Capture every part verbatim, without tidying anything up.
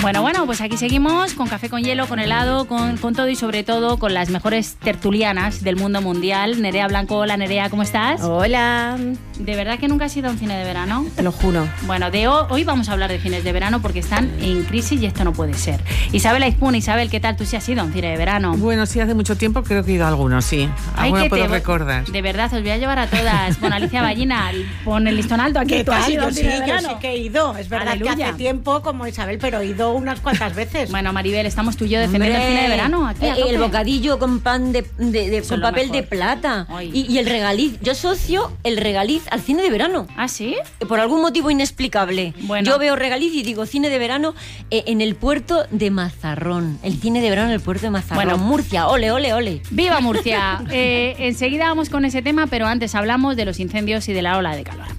Bueno, bueno, pues aquí seguimos con café con hielo, con helado, con, con todo y sobre todo con las mejores tertulianas del mundo mundial. Nerea Blanco, hola Nerea, ¿cómo estás? Hola. ¿De verdad que nunca has ido a un cine de verano? Te lo juro. Bueno, de hoy, hoy vamos a hablar de cines de verano porque están en crisis y esto no puede ser. Isabel Aizpún, Isabel, ¿qué tal? ¿Tú sí has ido a un cine de verano? Bueno, sí, hace mucho tiempo creo que he ido a algunos, sí. Algunos puedo recordar. De verdad, os voy a llevar a todas. Bueno, Alicia Ballina, pon el listón alto aquí. ¿Qué tal? Yo sí, yo verano? sí que he ido. Es verdad Aleluya. que hace tiempo, como Isabel, pero he ido unas cuantas veces. Bueno, Maribel, estamos tú y yo defendiendo el cine de verano aquí a eh, El bocadillo con pan de, de, de con papel de plata y, y el regaliz. Yo asocio el regaliz al cine de verano. ¿Ah, sí? Por algún motivo inexplicable. Bueno. Yo veo regaliz y digo cine de verano eh, en el puerto de Mazarrón. El cine de verano en el puerto de Mazarrón. Bueno, Murcia, ole, ole, ole. ¡Viva Murcia! eh, enseguida vamos con ese tema, pero antes hablamos de los incendios y de la ola de calor.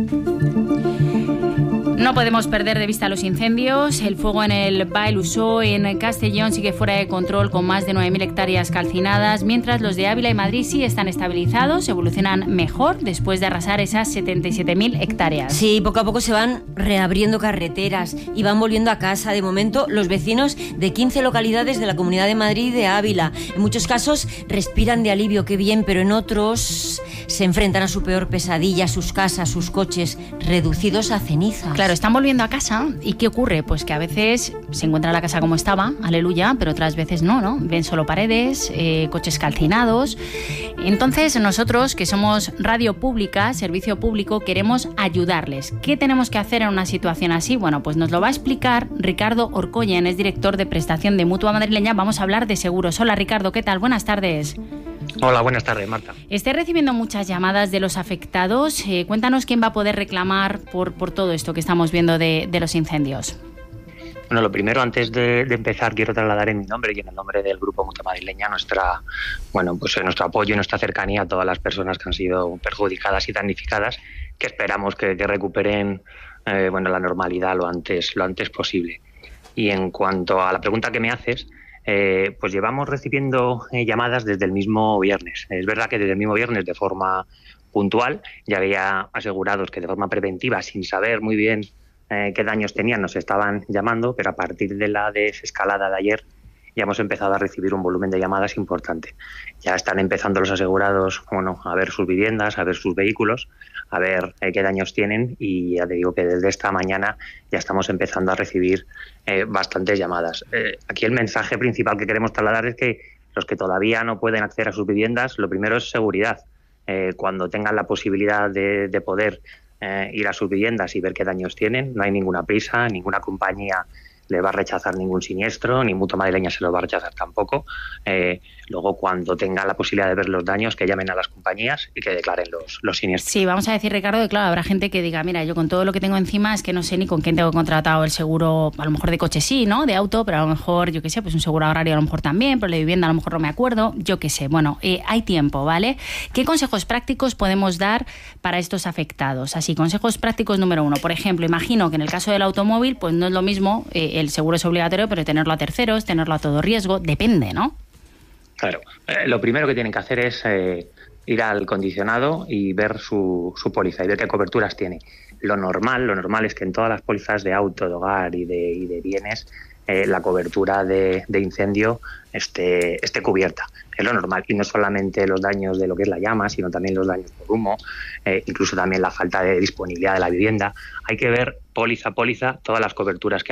No podemos perder de vista los incendios. El fuego en el Baix Usó, en Castellón, sigue fuera de control con más de nueve mil hectáreas calcinadas, mientras los de Ávila y Madrid sí están estabilizados, evolucionan mejor después de arrasar esas setenta y siete mil hectáreas. Sí, poco a poco se van reabriendo carreteras y van volviendo a casa. De momento, los vecinos de quince localidades de la Comunidad de Madrid y de Ávila, en muchos casos respiran de alivio, qué bien, pero en otros se enfrentan a su peor pesadilla, sus casas, sus coches, reducidos a cenizas. Claro, están volviendo a casa. ¿Y qué ocurre? Pues que a veces se encuentra la casa como estaba, aleluya, pero otras veces no, ¿no? Ven solo paredes, eh, coches calcinados. Entonces nosotros, que somos radio pública, servicio público, queremos ayudarles. ¿Qué tenemos que hacer en una situación así? Bueno, pues nos lo va a explicar Ricardo Orcoyen, es director de prestación de Mutua Madrileña. Vamos a hablar de seguros. Hola Ricardo, ¿qué tal? Buenas tardes. Hola, buenas tardes, Marta. Estoy recibiendo muchas llamadas de los afectados. Eh, cuéntanos quién va a poder reclamar por, por todo esto que estamos viendo de, de los incendios. Bueno, lo primero, antes de, de empezar, quiero trasladar en mi nombre y en el nombre del Grupo Mutua Madrileña nuestra, bueno, pues nuestro apoyo y nuestra cercanía a todas las personas que han sido perjudicadas y damnificadas, que esperamos que, que recuperen eh, bueno, la normalidad lo antes, lo antes posible. Y en cuanto a la pregunta que me haces, Eh, pues llevamos recibiendo eh, llamadas desde el mismo viernes. Es verdad que desde el mismo viernes, de forma puntual, ya había asegurados que de forma preventiva, sin saber muy bien eh, qué daños tenían, nos estaban llamando, pero a partir de la desescalada de ayer ya hemos empezado a recibir un volumen de llamadas importante. Ya están empezando los asegurados, bueno, a ver sus viviendas, a ver sus vehículos, a ver eh, qué daños tienen, y ya te digo que desde esta mañana ya estamos empezando a recibir eh, bastantes llamadas. Eh, aquí el mensaje principal que queremos trasladar es que los que todavía no pueden acceder a sus viviendas, lo primero es seguridad. Eh, cuando tengan la posibilidad de, de poder eh, ir a sus viviendas y ver qué daños tienen, no hay ninguna prisa, ninguna compañía le va a rechazar ningún siniestro, ni Mutua Madrileña se lo va a rechazar tampoco. Eh, luego, cuando tengan la posibilidad de ver los daños, que llamen a las compañías y que declaren los, los siniestros. Sí, vamos a decir, Ricardo, que claro, habrá gente que diga, mira, yo con todo lo que tengo encima es que no sé ni con quién tengo contratado el seguro, a lo mejor de coche sí, ¿no? De auto, pero a lo mejor, yo qué sé, pues un seguro agrario a lo mejor también, pero de vivienda a lo mejor no me acuerdo, yo qué sé. Bueno, eh, hay tiempo, ¿vale? ¿Qué consejos prácticos podemos dar para estos afectados? Así, consejos prácticos número uno. Por ejemplo, imagino que en el caso del automóvil, pues no es lo mismo, eh, el seguro es obligatorio, pero tenerlo a terceros, tenerlo a todo riesgo, depende, ¿no? Claro. Eh, lo primero que tienen que hacer es eh, ir al condicionado y ver su, su póliza y ver qué coberturas tiene. Lo normal, lo normal es que en todas las pólizas de auto, de hogar y de, y de bienes, eh, la cobertura de, de incendio esté, esté cubierta. Es lo normal. Y no solamente los daños de lo que es la llama, sino también los daños por humo, eh, incluso también la falta de disponibilidad de la vivienda. Hay que ver póliza a póliza todas las coberturas que